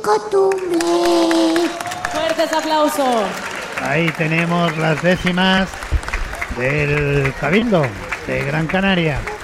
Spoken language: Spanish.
costumbre. Fuertes aplausos. Ahí tenemos las décimas del Cabildo de Gran Canaria.